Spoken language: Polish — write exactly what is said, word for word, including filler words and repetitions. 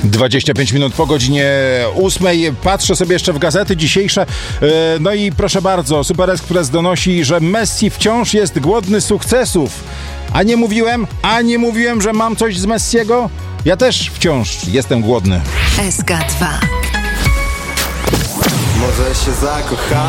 dwadzieścia pięć minut po godzinie ósmej. Patrzę sobie jeszcze w gazety dzisiejsze. No i proszę bardzo, Super Express donosi, że Messi wciąż jest głodny sukcesów. A nie mówiłem, a nie mówiłem, że mam coś z Messiego? Ja też wciąż jestem głodny. S K dwa. Może się zakocha.